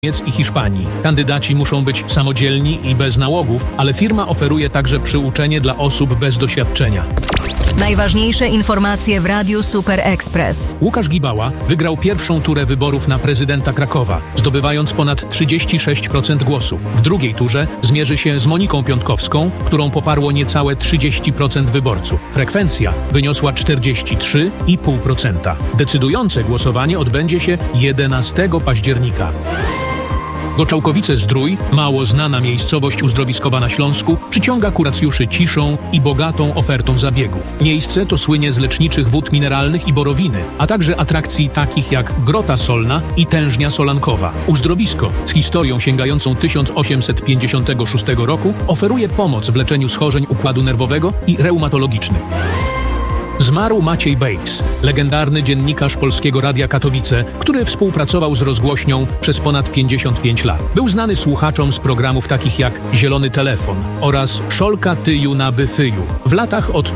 Niemiec i Hiszpanii. Kandydaci muszą być samodzielni i bez nałogów, ale firma oferuje także przyuczenie dla osób bez doświadczenia. Najważniejsze informacje w Radiu Super Express. Łukasz Gibała wygrał pierwszą turę wyborów na prezydenta Krakowa, zdobywając ponad 36% głosów. W drugiej turze zmierzy się z Moniką Piątkowską, którą poparło niecałe 30% wyborców. Frekwencja wyniosła 43,5%. Decydujące głosowanie odbędzie się 11 października. Goczałkowice-Zdrój, mało znana miejscowość uzdrowiskowa na Śląsku, przyciąga kuracjuszy ciszą i bogatą ofertą zabiegów. Miejsce to słynie z leczniczych wód mineralnych i borowiny, a także atrakcji takich jak Grota Solna i Tężnia Solankowa. Uzdrowisko z historią sięgającą 1856 roku oferuje pomoc w leczeniu schorzeń układu nerwowego i reumatologicznych. Zmarł Maciej Bejks, legendarny dziennikarz Polskiego Radia Katowice, który współpracował z rozgłośnią przez ponad 55 lat. Był znany słuchaczom z programów takich jak Zielony Telefon oraz Szolka tyju na byfyju. W latach od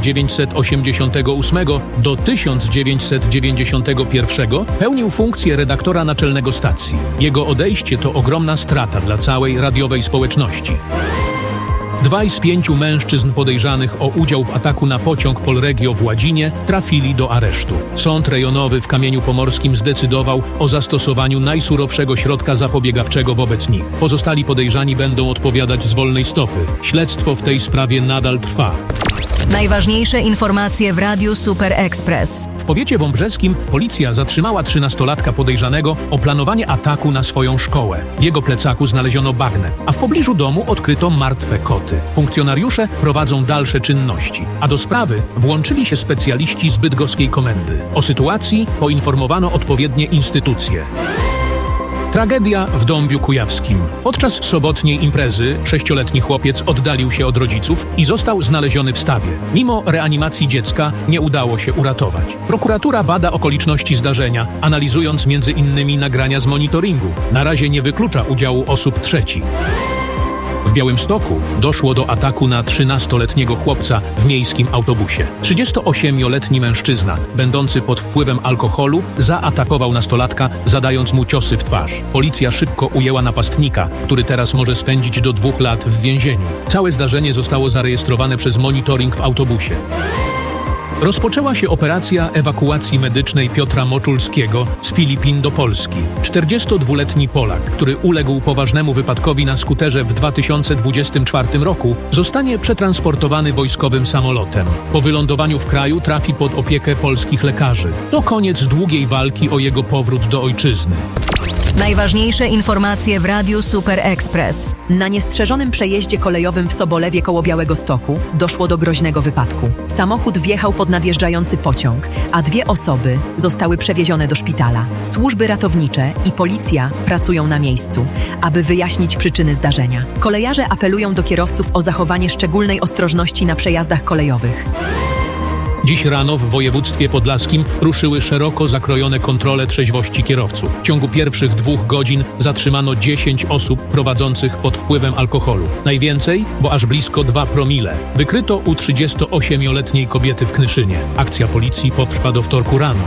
1988 do 1991 pełnił funkcję redaktora naczelnego stacji. Jego odejście to ogromna strata dla całej radiowej społeczności. 2 z 5 mężczyzn podejrzanych o udział w ataku na pociąg Polregio w Ładzinie trafili do aresztu. Sąd rejonowy w Kamieniu Pomorskim zdecydował o zastosowaniu najsurowszego środka zapobiegawczego wobec nich. Pozostali podejrzani będą odpowiadać z wolnej stopy. Śledztwo w tej sprawie nadal trwa. Najważniejsze informacje w Radiu Super Express. W powiecie wąbrzeskim policja zatrzymała 13-latka podejrzanego o planowanie ataku na swoją szkołę. W jego plecaku znaleziono bagnę, a w pobliżu domu odkryto martwe koty. Funkcjonariusze prowadzą dalsze czynności, a do sprawy włączyli się specjaliści z bydgoskiej komendy. O sytuacji poinformowano odpowiednie instytucje. Tragedia w Dąbiu Kujawskim. Podczas sobotniej imprezy 6-letni chłopiec oddalił się od rodziców i został znaleziony w stawie. Mimo reanimacji dziecka nie udało się uratować. Prokuratura bada okoliczności zdarzenia, analizując m.in. nagrania z monitoringu. Na razie nie wyklucza udziału osób trzecich. W Białymstoku doszło do ataku na 13-letniego chłopca w miejskim autobusie. 38-letni mężczyzna, będący pod wpływem alkoholu, zaatakował nastolatka, zadając mu ciosy w twarz. Policja szybko ujęła napastnika, który teraz może spędzić do 2 lat w więzieniu. Całe zdarzenie zostało zarejestrowane przez monitoring w autobusie. Rozpoczęła się operacja ewakuacji medycznej Piotra Moczulskiego z Filipin do Polski. 42-letni Polak, który uległ poważnemu wypadkowi na skuterze w 2024 roku, zostanie przetransportowany wojskowym samolotem. Po wylądowaniu w kraju trafi pod opiekę polskich lekarzy. To koniec długiej walki o jego powrót do ojczyzny. Najważniejsze informacje w Radiu Super Express. Na niestrzeżonym przejeździe kolejowym w Sobolewie koło Białegostoku doszło do groźnego wypadku. Samochód wjechał pod nadjeżdżający pociąg, a 2 osoby zostały przewiezione do szpitala. Służby ratownicze i policja pracują na miejscu, aby wyjaśnić przyczyny zdarzenia. Kolejarze apelują do kierowców o zachowanie szczególnej ostrożności na przejazdach kolejowych. Dziś rano w województwie podlaskim ruszyły szeroko zakrojone kontrole trzeźwości kierowców. W ciągu pierwszych 2 godzin zatrzymano 10 osób prowadzących pod wpływem alkoholu. Najwięcej, bo aż blisko 2 promile. Wykryto u 38-letniej kobiety w Knyszynie. Akcja policji potrwa do wtorku rano.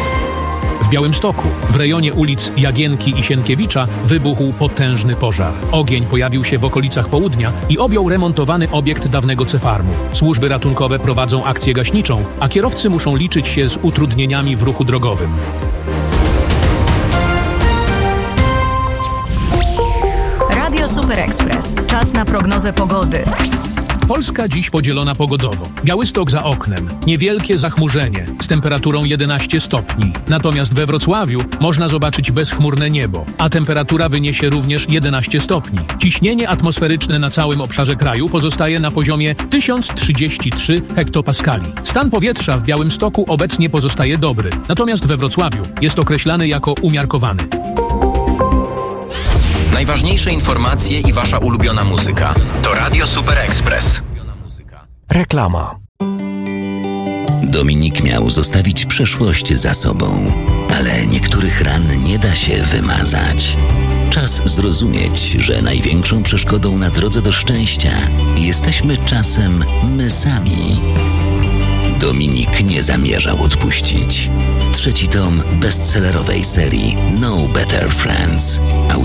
W Białymstoku, w rejonie ulic Jagienki i Sienkiewicza, wybuchł potężny pożar. Ogień pojawił się w okolicach południa i objął remontowany obiekt dawnego cefarmu. Służby ratunkowe prowadzą akcję gaśniczą, a kierowcy muszą liczyć się z utrudnieniami w ruchu drogowym. Radio Super Express. Czas na prognozę pogody. Polska dziś podzielona pogodowo. Białystok za oknem, niewielkie zachmurzenie z temperaturą 11 stopni. Natomiast we Wrocławiu można zobaczyć bezchmurne niebo, a temperatura wyniesie również 11 stopni. Ciśnienie atmosferyczne na całym obszarze kraju pozostaje na poziomie 1033 hektopaskali. Stan powietrza w Białymstoku obecnie pozostaje dobry, natomiast we Wrocławiu jest określany jako umiarkowany. Najważniejsze informacje i wasza ulubiona muzyka. To Radio Super Express. Reklama. Dominik miał zostawić przeszłość za sobą, ale niektórych ran nie da się wymazać. Czas zrozumieć, że największą przeszkodą na drodze do szczęścia jesteśmy czasem my sami. Dominik nie zamierzał odpuścić. 3. tom bestsellerowej serii No Better Friends.